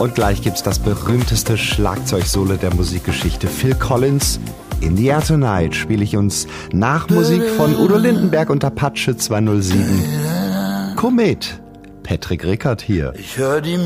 Und gleich gibt's das berühmteste Schlagzeugsolo der Musikgeschichte. Phil Collins, In the Air Tonight, spiele ich uns nach Musik von Udo Lindenberg und Apache 207. Komet, Patrick Rickard hier. Ich hör die